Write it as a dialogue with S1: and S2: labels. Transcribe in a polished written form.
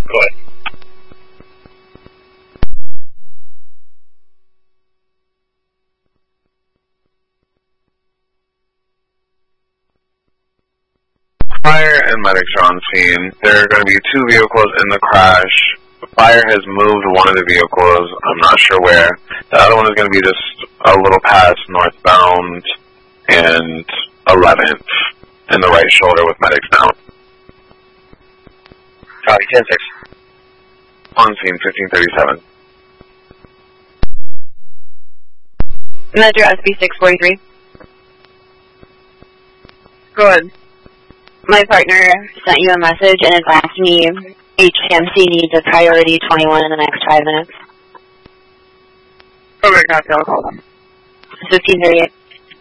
S1: Go ahead.
S2: Fire and medics are on scene. There are going to be 2 vehicles in the crash. Fire has moved one of the vehicles. I'm not sure where. The other one is going to be just a little past northbound and 11th in the right shoulder with medics now.
S1: Copy, 10-6.
S2: On scene, 1537.
S3: Metro SB 643.
S4: Go ahead.
S3: My partner sent you a message and advised me HMC needs a priority 21 in the next 5 minutes.
S4: Okay, copy. I'll call them.
S3: 1538.